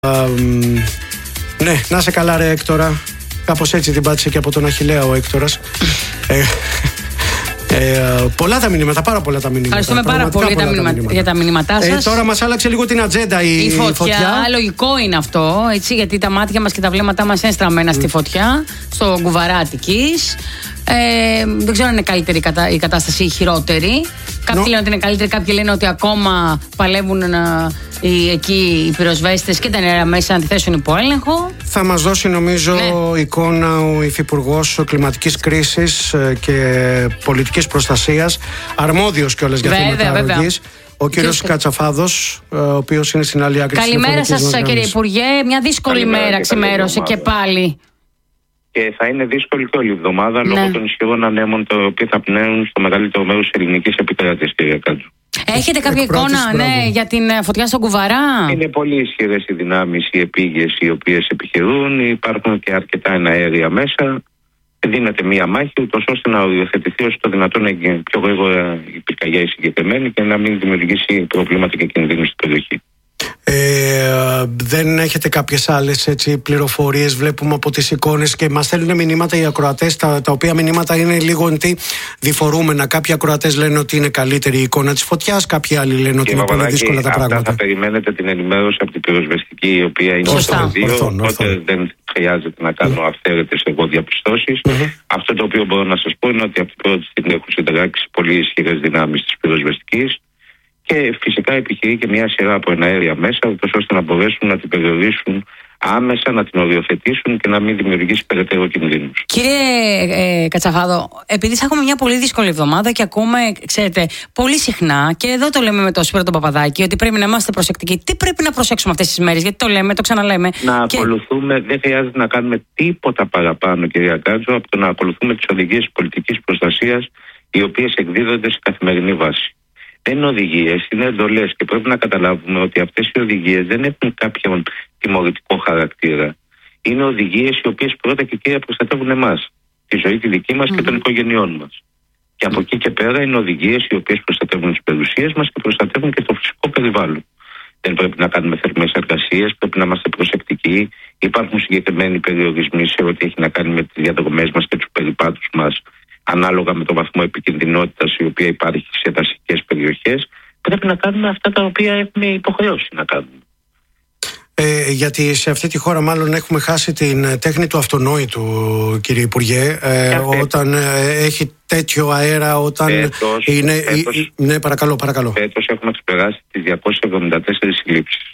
Ναι, να είσαι καλά ρε Έκτορα. Κάπως έτσι την πάτησε και από τον Αχιλλέα ο Έκτορας. Πολλά τα μηνύματα, πάρα πολλά τα μηνύματα. Ευχαριστούμε πάρα πολύ για τα μηνύματά σας. Τώρα μας άλλαξε λίγο την ατζέντα η φωτιά. Λογικό είναι αυτό, έτσι, γιατί τα μάτια μας και τα βλέμματά μας είναι στραμμένα στη φωτιά, στο κουβαρά Αττικής. Δεν ξέρω αν είναι καλύτερη η κατάσταση ή χειρότερη. Κάποιοι λένε ότι είναι καλύτερη, κάποιοι λένε ότι ακόμα παλεύουν εκεί οι πυροσβέστες και τα νερά μέσα να τη θέσουν υπό έλεγχο. Θα μας δώσει νομίζω εικόνα ο Υφυπουργός Κλιματικής Κρίσης και Πολιτικής Προστασίας, αρμόδιος κιόλας για θέματα αρρωγής, ο κύριος Κατσαφάδος, ο οποίος είναι στην άλλη άκρη. Καλημέρα σας κύριε Υπουργέ, μια δύσκολη μέρα ξημέρωσε και πάλι. Και θα είναι δύσκολη και όλη η εβδομάδα λόγω των ισχυρών ανέμων τα οποία θα πνέουν στο μεγαλύτερο μέρος της ελληνικής επικράτειας, κυρία Κάτζου. Έχετε κάποια εικόνα για την φωτιά στον Κουβαρά? Είναι πολύ ισχυρές οι δυνάμεις, οι επίγειες οι οποίες επιχειρούν. Υπάρχουν και αρκετά εναέρια μέσα. Δίνεται μία μάχη, ούτως ώστε να οριοθετηθεί όσο το δυνατόν πιο γρήγορα η πυρκαγιά η συγκεκριμένη και να μην δημιουργήσει προβλήματα και κινδύνους στην περιοχή. Δεν έχετε κάποιες άλλες πληροφορίες? Βλέπουμε από τις εικόνες και μας στέλνουν μηνύματα οι ακροατές, τα οποία μηνύματα είναι λίγο διφορούμενα. Κάποιοι ακροατές λένε ότι είναι καλύτερη η εικόνα της φωτιάς, κάποιοι άλλοι λένε ότι είναι πολύ δύσκολα τα πράγματα. Θα περιμένετε την ενημέρωση από την πυροσβεστική, η οποία είναι στο πεδίο, οπότε δεν χρειάζεται να κάνω αυθαίρετες εγώ διαπιστώσεις. Αυτό το οποίο μπορώ να σας πω είναι ότι από την πρώτη στιγμή έχουν συνταγάξει πολύ ισχυρές δυνάμεις της πυροσβεστικής. Και φυσικά επιχειρεί και μια σειρά από εναέρια μέσα, ώστε να μπορέσουν να την περιορίσουν άμεσα, να την οριοθετήσουν και να μην δημιουργήσει περαιτέρω κινδύνους. Κύριε Κατσαφάδο, επειδή θα έχουμε μια πολύ δύσκολη εβδομάδα και ακούμε, ξέρετε, πολύ συχνά, και εδώ το λέμε με το Σπύρο τον Παπαδάκη, ότι πρέπει να είμαστε προσεκτικοί. Τι πρέπει να προσέξουμε αυτές τις μέρες? Γιατί το λέμε, το ξαναλέμε. Ακολουθούμε, δεν χρειάζεται να κάνουμε τίποτα παραπάνω, κυρία Κάτζο, από το να ακολουθούμε τις οδηγίες πολιτικής προστασίας, οι οποίες εκδίδονται σε καθημερινή βάση. Δεν είναι οδηγίες, είναι εντολές και πρέπει να καταλάβουμε ότι αυτές οι οδηγίες δεν έχουν κάποιον τιμωρητικό χαρακτήρα. Είναι οδηγίες οι οποίες πρώτα και κύρια προστατεύουν εμάς, τη ζωή τη δική μας και των οικογενειών μας. Και από εκεί και πέρα είναι οδηγίες οι οποίες προστατεύουν τις περιουσίες μας και προστατεύουν και το φυσικό περιβάλλον. Δεν πρέπει να κάνουμε θερμές εργασίες, πρέπει να είμαστε προσεκτικοί. Υπάρχουν συγκεκριμένοι περιορισμοί σε ό,τι έχει να κάνει με τις διαδρομές μας και τους περιπάτους μας, ανάλογα με το βαθμό επικινδυνότητας η οποία υπάρχει σε δασικές περιοχές. Πρέπει να κάνουμε αυτά τα οποία έχουμε υποχρεώσει να κάνουμε. Γιατί σε αυτή τη χώρα μάλλον έχουμε χάσει την τέχνη του αυτονόητου, κύριε Υπουργέ, όταν έχει τέτοιο αέρα, όταν φέτος, ναι, παρακαλώ. Φέτος έχουμε ξεπεράσει τις 274 συλλήψεις.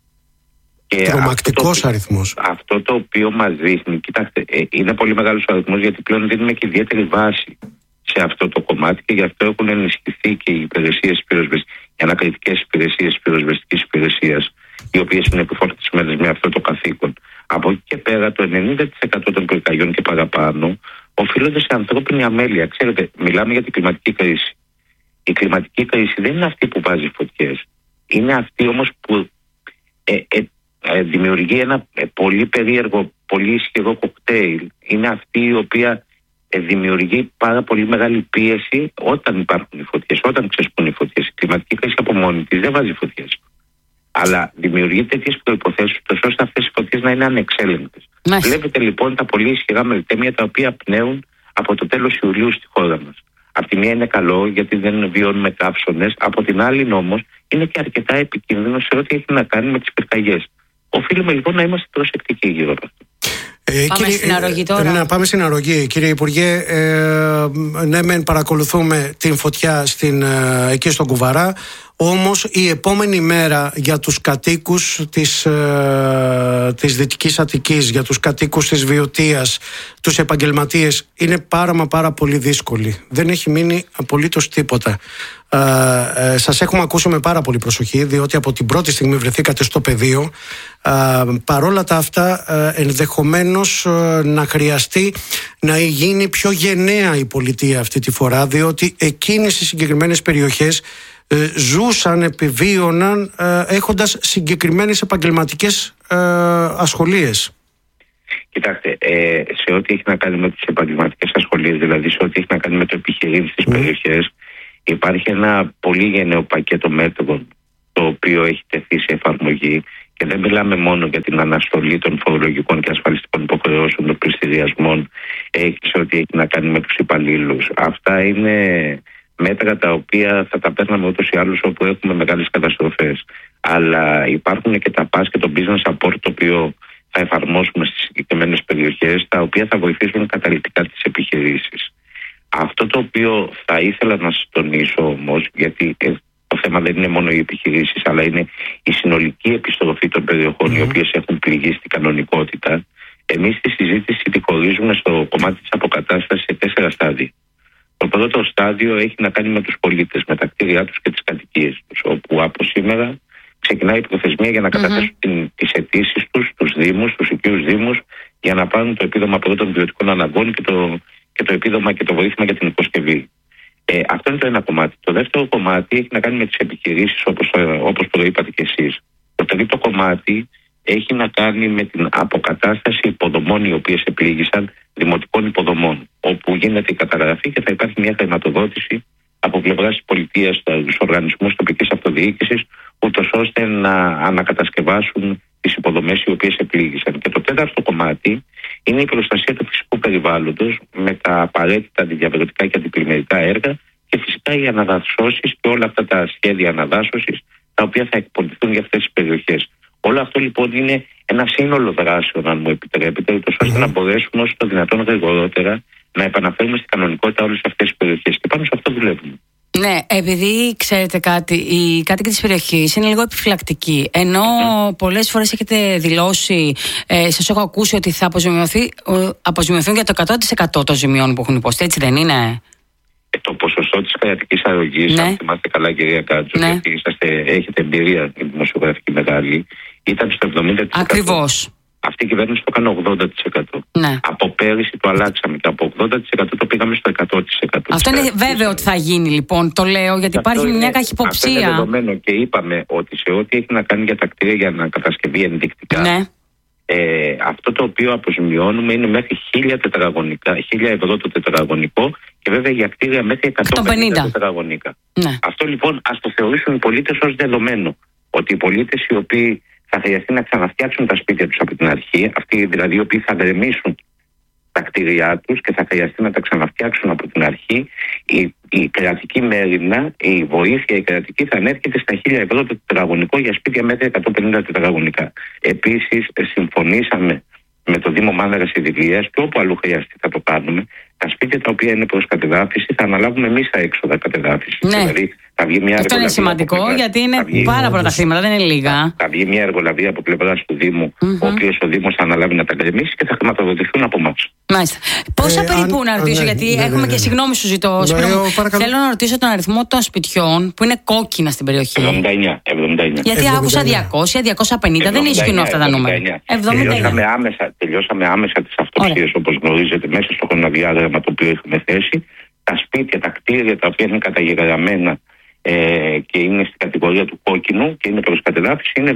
Τρομακτικός αριθμός. Αυτό το οποίο μας δείχνει, κοιτάξτε, είναι πολύ μεγάλος ο αριθμός, γιατί πλέον δίνουμε και ιδιαίτερη βάση σε αυτό το κομμάτι και γι' αυτό έχουν ενισχυθεί και οι υπηρεσίες οι ανακριτικές υπηρεσίες πυροσβεστικής υπηρεσίας, οι οποίες είναι επιφορτισμένες με αυτό το καθήκον. Από εκεί και πέρα, το 90% των πυρκαγιών και παραπάνω οφείλονται σε ανθρώπινη αμέλεια. Ξέρετε, μιλάμε για την κλιματική κρίση. Η κλιματική κρίση δεν είναι αυτή που βάζει φωτιές. Είναι αυτή όμως που δημιουργεί ένα πολύ περίεργο, πολύ ισχυρό κοκτέιλ. Είναι αυτή η οποία δημιουργεί πάρα πολύ μεγάλη πίεση όταν υπάρχουν οι φωτιές, όταν ξεσπούν οι φωτιές. Η κλιματική κρίση από μόνη της δεν βάζει φωτιές. Αλλά δημιουργεί τέτοιες προϋποθέσεις ώστε αυτές οι φωτιές να είναι ανεξέλεγκτες. Βλέπετε λοιπόν τα πολύ ισχυρά μελτέμια τα οποία πνέουν από το τέλος Ιουλίου στη χώρα μας. Απ' τη μία είναι καλό γιατί δεν βιώνουμε καύσονες, από την άλλη όμως είναι και αρκετά επικίνδυνο σε ό,τι έχει να κάνει με τις πυρκαγιές. Οφείλουμε λοιπόν να είμαστε προσεκτικοί γύρω από αυτό. Πάμε στην αρρωγή τώρα. Να πάμε στην αρρωγή. Κύριε Υπουργέ, ναι μεν παρακολουθούμε την φωτιά εκεί στον Κουβαρά, όμως η επόμενη μέρα για τους κατοίκους της Δυτικής Αττικής, για τους κατοίκους της Βιωτίας, τους επαγγελματίες, είναι πάρα πολύ δύσκολη. Δεν έχει μείνει απολύτως τίποτα. Σας έχουμε ακούσει με πάρα πολύ προσοχή, διότι από την πρώτη στιγμή βρεθήκατε στο πεδίο. Παρόλα τα αυτά, ενδεχομένως να χρειαστεί να γίνει πιο γενναία η πολιτεία αυτή τη φορά, διότι εκείνες οι συγκεκριμένες περιοχές ζούσαν, επιβίωναν έχοντας συγκεκριμένες επαγγελματικές ασχολίες. Κοιτάξτε, σε ό,τι έχει να κάνει με τις επαγγελματικές ασχολίες, δηλαδή σε ό,τι έχει να κάνει με το επιχειρήν στις περιοχές, υπάρχει ένα πολύ γενναίο πακέτο μέτρων το οποίο έχει τεθεί σε εφαρμογή Και δεν μιλάμε μόνο για την αναστολή των φορολογικών και ασφαλιστικών υποχρεώσεων, των πληστηριασμών, σε ό,τι έχει να κάνει με τους υπαλλήλους. Αυτά είναι μέτρα τα οποία θα τα παίρναμε ούτως ή άλλως όπου έχουμε μεγάλες καταστροφές. Αλλά υπάρχουν και τα PAS και το business support, το οποίο θα εφαρμόσουμε στις συγκεκριμένες περιοχές, τα οποία θα βοηθήσουν καταλυτικά τις επιχειρήσεις. Αυτό το οποίο θα ήθελα να σας τονίσω όμως, γιατί το θέμα δεν είναι μόνο οι επιχειρήσεις, αλλά είναι η συνολική επιστροφή των περιοχών οι οποίες έχουν πληγεί στην κανονικότητα. Εμείς στη συζήτηση τη χωρίζουμε στο κομμάτι της αποκατάστασης σε 4 στάδια. Το πρώτο στάδιο έχει να κάνει με τους πολίτες, με τα κτίρια τους και τις κατοικίες τους, όπου από σήμερα ξεκινάει η προθεσμία για να καταθέσουν τις αιτήσεις τους στους Δήμους, στους οικείους Δήμους, για να πάρουν το επίδομα πρώτων βιωτικών αναγκών και το επίδομα και το βοήθημα για την υποσκευή. Αυτό είναι το ένα κομμάτι. Το δεύτερο κομμάτι έχει να κάνει με τις επιχειρήσεις, όπως το είπατε και εσείς. Το τρίτο κομμάτι έχει να κάνει με την αποκατάσταση υποδομών οι οποίες επλήγησαν, δημοτικών υποδομών, όπου γίνεται η καταγραφή και θα υπάρχει μια χρηματοδότηση από πλευράς της πολιτείας στους οργανισμούς τοπικής αυτοδιοίκησης, ούτως ώστε να ανακατασκευάσουν τις υποδομές οι οποίες επλήγησαν. Και το τέταρτο κομμάτι είναι η προστασία του φυσικού περιβάλλοντος με τα απαραίτητα αντιδιαβρωτικά και αντιπλημμυρικά έργα και φυσικά οι αναδασώσεις και όλα αυτά τα σχέδια αναδάσωσης τα οποία θα εκπονηθούν για αυτές τις περιοχές. Όλο αυτό λοιπόν είναι ένα σύνολο δράσεων, αν μου επιτρέπετε, ούτως ώστε να μπορέσουμε όσο το δυνατόν γρηγορότερα να επαναφέρουμε στην κανονικότητα όλες αυτές τις περιοχές. Και πάνω σε αυτό δουλεύουμε. Ναι, επειδή ξέρετε κάτι, οι κάτοικοι της περιοχής είναι λίγο επιφυλακτικοί. Ενώ πολλές φορές έχετε δηλώσει, σας έχω ακούσει ότι θα αποζημιωθούν για το 100% των ζημιών που έχουν υποστεί, έτσι δεν είναι? Το ποσοστό της κρατικής αρρωγής, αν θυμάστε καλά, κυρία Κάτσο, γιατί έχετε εμπειρία δημοσιογραφική μεγάλη, ήταν στο 70%. Ακριβώς. Αυτή η κυβέρνηση το έκανε 80%. Ναι. Από πέρυσι το αλλάξαμε και από 80% το πήγαμε στο 100%. Αυτό είναι βέβαιο ότι θα γίνει, λοιπόν. Το λέω γιατί υπάρχει μια καχυποψία. Αυτό είναι δεδομένο και είπαμε ότι σε ό,τι έχει να κάνει για τα κτίρια για ανακατασκευή ενδεικτικά, αυτό το οποίο αποζημιώνουμε είναι μέχρι 1.000 ευρώ το τετραγωνικό και βέβαια για κτίρια μέχρι 150 τετραγωνικά. Ναι. Αυτό λοιπόν ας το θεωρήσουν οι πολίτες ως δεδομένο. Ότι οι πολίτες οι οποίοι θα χρειαστεί να ξαναφτιάξουν τα σπίτια τους από την αρχή, αυτοί δηλαδή οι οποίοι θα γκρεμίσουν τα κτίρια τους και θα χρειαστεί να τα ξαναφτιάξουν από την αρχή, η κρατική μέρημνα, η βοήθεια η κρατική θα ανέρχεται στα 1.000 ευρώ το τετραγωνικό για σπίτια μέχρι 150 τετραγωνικά. Επίσης, συμφωνήσαμε με το Δήμο Μάνδρας Ειδηλίας και όπου αλλού χρειαστεί θα το κάνουμε. Τα σπίτια τα οποία είναι προς κατεδάφιση θα αναλάβουμε εμείς τα έξοδα κατεδάφισης. Ναι. Δηλαδή, θα βγει μια αυτό είναι σημαντικό γιατί είναι πάρα πολλά τα χρήματα, δεν είναι λίγα. Θα βγει μια εργολαβία από πλευράς του Δήμου, ο οποίος ο Δήμος θα αναλάβει να τα γκρεμίσει και θα χρηματοδοτηθούν από εμάς. Μάλιστα. Πόσα περίπου να ρωτήσω, γιατί έχουμε και συγγνώμη σου ζητώ. Θέλω να ρωτήσω τον αριθμό των σπιτιών που είναι κόκκινα στην περιοχή. 79. Γιατί άκουσα 200, 250, δεν ισχύουν αυτά τα νούμερα. Τελειώσαμε άμεσα τις αυτοψίες, όπως γνωρίζετε, μέσα στο χρονοδιάγραμμα το οποίο έχουμε θέσει. Τα σπίτια, τα κτίρια τα οποία είναι καταγεγραμμένα και είναι στην κατηγορία του κόκκινου και είναι προς κατεδάφιση είναι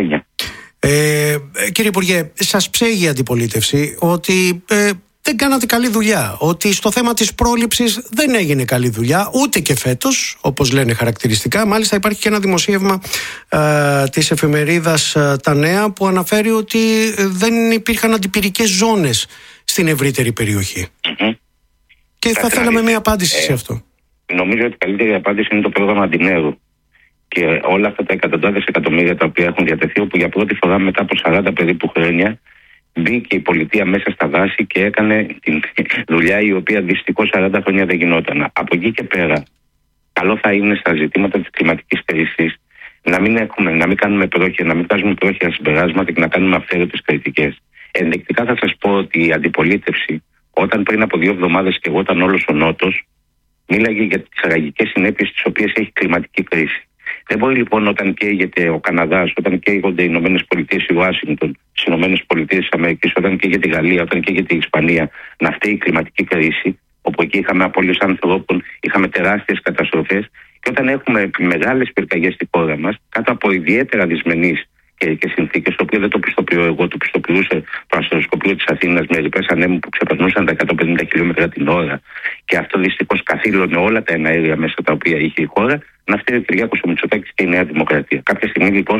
79. Κύριε Υπουργέ, σας ψέγει η αντιπολίτευση ότι δεν κάνατε καλή δουλειά, ότι στο θέμα της πρόληψης δεν έγινε καλή δουλειά ούτε και φέτος, όπως λένε χαρακτηριστικά. Μάλιστα υπάρχει και ένα δημοσίευμα της εφημερίδας Τα Νέα που αναφέρει ότι δεν υπήρχαν αντιπυρικές ζώνες στην ευρύτερη περιοχή. Και θα θέλαμε μια απάντηση σε αυτό. Νομίζω ότι η καλύτερη απάντηση είναι το πρόγραμμα Αντινέρου και όλα αυτά τα εκατοντάδες εκατομμύρια τα οποία έχουν διατεθεί, όπου για πρώτη φορά μετά από 40 περίπου χρόνια μπήκε η πολιτεία μέσα στα δάση και έκανε την δουλειά η οποία δυστυχώς 40 χρόνια δεν γινόταν. Από εκεί και πέρα, καλό θα είναι στα ζητήματα της κλιματικής κρίσης να μην κάνουμε πρόχειρα, να μην βγάζουμε πρόχειρα συμπεράσματα και να κάνουμε αυθαίρετες κριτικές. Ενδεικτικά θα σας πω ότι η αντιπολίτευση, όταν πριν από 2 εβδομάδες και εγώ ήταν όλος ο Νότος, μίλαγε για τις τραγικές συνέπειες τις οποίες έχει κλιματική κρίση. Δεν μπορεί λοιπόν όταν καίγεται ο Καναδάς, όταν καίγονται οι Ηνωμένες Πολιτείες, η Ουάσιγκτον, τις Ηνωμένες Πολιτείες της Αμερικής, όταν καίγεται η Γαλλία, όταν καίγεται η Ισπανία, να φταίει η κλιματική κρίση, όπου εκεί είχαμε απώλειες ανθρώπων, είχαμε τεράστιες καταστροφές, και όταν έχουμε μεγάλες πυρκαγιές στη χώρα μας, κάτω από ιδιαίτερα δυσμενείς και συνθήκες, το οποίο δεν το πιστοποιώ εγώ, το πιστοποιούσε το αστροσκοπείο της Αθήνας με ρηπές ανέμου που ξεπερνούσαν τα 150 χιλιόμετρα την ώρα, και αυτό δυστυχώς καθήλωνε όλα τα εναέρια μέσα τα οποία είχε η χώρα, να φταίει ο Κυριάκος ο Μητσοτάκης και η Νέα Δημοκρατία. Κάποια στιγμή λοιπόν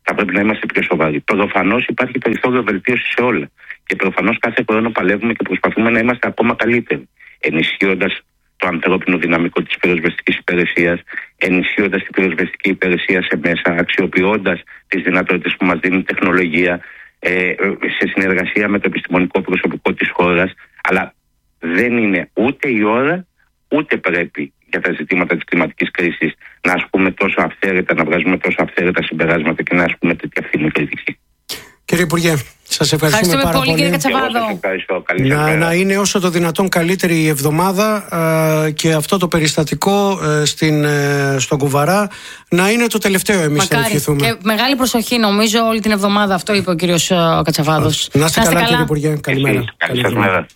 θα πρέπει να είμαστε πιο σοβαροί. Προφανώς υπάρχει περιθώριο βελτίωση σε όλα. Και προφανώς κάθε χρόνο παλεύουμε και προσπαθούμε να είμαστε ακόμα καλύτεροι. Ενισχύοντας το ανθρώπινο δυναμικό της πυροσβεστικής υπηρεσίας, ενισχύοντας την πυροσβεστική υπηρεσία σε μέσα, αξιοποιώντας τις δυνατότητες που μας δίνει η τεχνολογία, σε συνεργασία με το επιστημονικό προσωπικό της χώρας. Αλλά δεν είναι ούτε η ώρα, ούτε πρέπει για τα ζητήματα της κλιματικής κρίσης να ασκούμε τόσο αυθαίρετα, να βγάζουμε τόσο αυθαίρετα συμπεράσματα και να ασκούμε τέτοια φθηνή κριτική. Κύριε Υπουργέ, σας ευχαριστούμε πάρα πολύ. Κύριε Κατσαβάδο. Να είναι όσο το δυνατόν καλύτερη η εβδομάδα και αυτό το περιστατικό στον Κουβαρά να είναι το τελευταίο, εμείς θα ευχηθούμε. Και μεγάλη προσοχή, νομίζω, όλη την εβδομάδα. Αυτό είπε ο κύριος Κατσαβάδος. Να είστε καλά, κύριε Υπουργέ. Καλημέρα. Καλημέρα.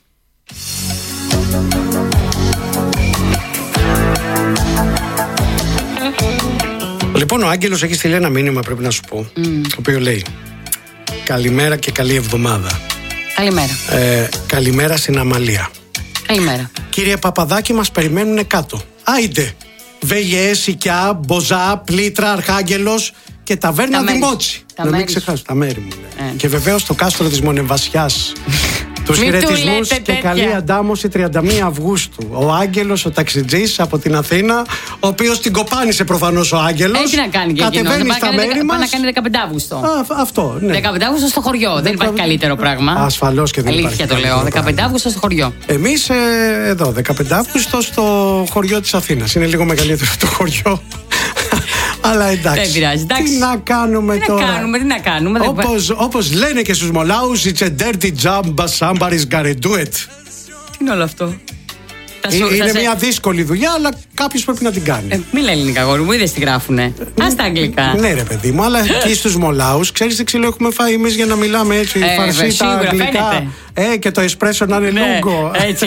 Λοιπόν, ο Άγγελος έχει στείλει ένα μήνυμα, πρέπει να σου πω, το οποίο λέει: καλημέρα και καλή εβδομάδα. Καλημέρα. Καλημέρα στην Αμαλία. Καλημέρα. Κύριε Παπαδάκη, μας περιμένουν κάτω. Άιντε! Βεγιέ, Σικιά, Μποζά, Πλήτρα, Αρχάγγελος και ταβέρνα Δημότσι. Να μην ξεχάσω τα μέρη μου. Και βεβαίως το κάστρο της Μονεβασιάς. Τους χαιρετισμούς και καλή αντάμωση 31 Αυγούστου. Ο Άγγελος, ο ταξιτζής από την Αθήνα, ο οποίος την κοπάνισε προφανώς ο Άγγελος. Έτσι να κάνει και εκείνο. Κατεβαίνει στα μέρη μας. Πάει να κάνει 15 Αύγουστο. Αυτό, ναι. 15 Αύγουστο στο χωριό. Δεν υπάρχει καλύτερο πράγμα. Ασφαλώς και δεν υπάρχει. Αλήθεια το λέω. 15 Αύγουστο στο χωριό. Εμείς εδώ, 15 Αύγουστο στο χωριό της Αθήνας. Είναι λίγο μεγαλύτερο το χωριό. Αλλά εντάξει. Δεν πειράζει. Τι να κάνουμε τώρα. Τι να κάνουμε. Όπως λένε και στους Μολάους, it's a dirty job, but somebody's gotta do it. Τι είναι όλο αυτό. Είναι μια δύσκολη δουλειά, αλλά κάποιος πρέπει να την κάνει. Μίλα ελληνικά, αγόρι μου, είδες τι γράφουνε. Ας τα αγγλικά. Ναι, ρε παιδί μου, αλλά και στους Μολάους, ξέρεις τι ξύλο έχουμε φάει εμείς για να μιλάμε έτσι, φαρσί τα αγγλικά. Και το εσπρέσο να είναι λούγκο. Έτσι,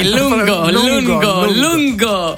λούγκο.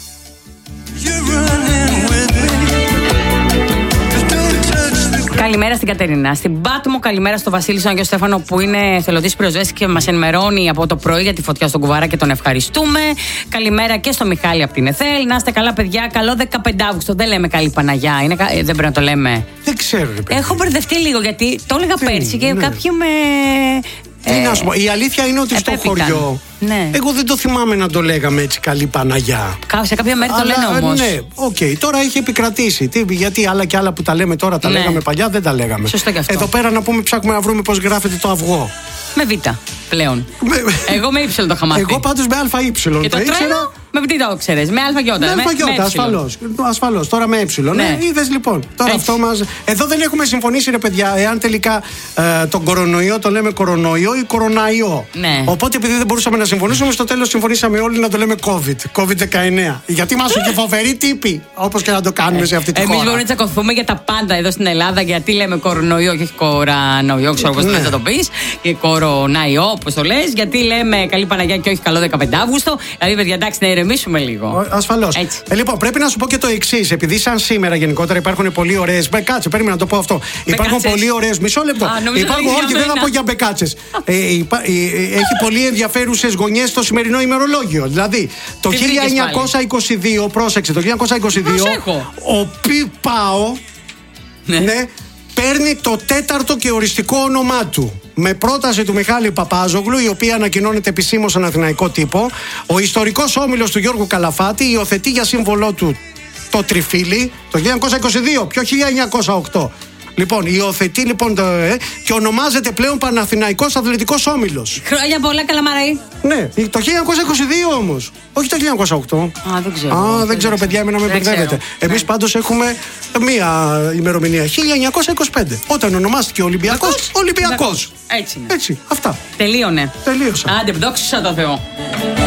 Καλημέρα στην Κατερίνα, στην Πάτμο, καλημέρα στο Βασίλη, στον Αγιο Στέφανο που είναι εθελοντής πυροσβέστης και μας ενημερώνει από το πρωί για τη φωτιά στον Κουβαρά και τον ευχαριστούμε. Καλημέρα και στο Μιχάλη από την ΕΘΕΛ. Να είστε καλά, παιδιά. Καλό 15 Αύγουστο. Δεν λέμε καλή Παναγιά. Δεν πρέπει να το λέμε. Δεν ξέρω. Έχω μπερδευτεί λίγο γιατί το έλεγα πέρσι και κάποιοι με. Τι να σου πω, η αλήθεια είναι ότι στο χωριό. Ναι. Εγώ δεν το θυμάμαι να το λέγαμε έτσι καλή Παναγιά. Σε κάποια μέρη το λένε όμως. Ναι, τώρα έχει επικρατήσει. Γιατί άλλα και άλλα που τα λέμε τώρα τα λέγαμε παλιά, δεν τα λέγαμε. Σωστό και αυτό. Εδώ πέρα να πούμε, ψάχνουμε να βρούμε πώς γράφεται το αυγό. Με β πλέον. Εγώ με ύψιλο το είχα μάθει. Εγώ πάντως με ΑY. Και το τρένο με τι το ξέρεις, με ΑY. Με ΑY, ασφαλώς. Τώρα με ε. Ναι, είδες λοιπόν. Τώρα αυτό μας. Εδώ δεν έχουμε συμφωνήσει, ρε παιδιά, εάν τελικά τον κορονοϊό το λέμε κορονοϊό ή κοροναϊό. Ναι. Οπότε επειδή δεν μπορούσαμε να συμφωνήσουμε, στο τέλος συμφωνήσαμε όλοι να το λέμε COVID-19. Γιατί είμαστε και φοβεροί τύποι, όπως και να το κάνουμε σε αυτή τη χώρα. Εμείς μπορούμε να τσακωθούμε για τα πάντα εδώ στην Ελλάδα, γιατί λέμε κορονοϊό και όχι κορανοϊό, ξέρω πώς θα το πεις. Και κοροναϊό, όπως το λες. Γιατί λέμε καλή Παναγιά και όχι καλό 15 Αύγουστο. Δηλαδή, παιδιά, εντάξει, να ηρεμήσουμε λίγο. Ασφαλώς. Λοιπόν, πρέπει να σου πω και το εξής. Επειδή σαν σήμερα γενικότερα υπάρχουν πολύ ωραίες. Κάτσε, περίμενα να το πω αυτό. Υπάρχουν πολύ ωραίες. Μισό λεπτό. Όχι, δεν θα πω για μπεκάτσες. Έχει πολύ ενδιαφέρουσες γωνιές στο σημερινό ημερολόγιο. Δηλαδή, το 1922, πρόσεξε, το 1922, ο ΠΠΑΟ παίρνει το τέταρτο και οριστικό όνομά του. Με πρόταση του Μιχάλη Παπάζογλου, η οποία ανακοινώνεται επισήμως στον Αθηναϊκό τύπο, ο ιστορικός όμιλος του Γιώργου Καλαφάτη υιοθετεί για σύμβολό του το τριφύλι το 1922, πιο 1908. Λοιπόν, υιοθετεί λοιπόν και ονομάζεται πλέον Παναθηναϊκός Αθλητικός Όμιλος. Χρόνια πολλά, Καλαμαρή. Ναι, το 1922 όμως. Όχι το 1908. Δεν ξέρω. Δεν ξέρω, παιδιά, εμένα με μπερδεύετε. Εμείς πάντως έχουμε μία ημερομηνία. 1925. Όταν ονομάστηκε ο Ολυμπιακός. Έτσι είναι. Έτσι. Αυτά. Τελείωνε. Τελείωσα. Άντε, δόξα τω Θεώ.